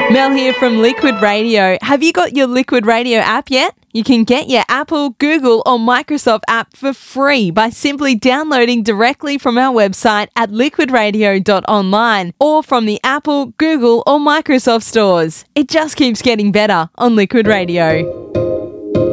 Mel here from Liquid Radio. Have you got your Liquid Radio app yet? You can get your Apple, Google or Microsoft app for free by simply downloading directly from our website at liquidradio.online or from the Apple, Google or Microsoft stores. It just keeps getting better on Liquid Radio.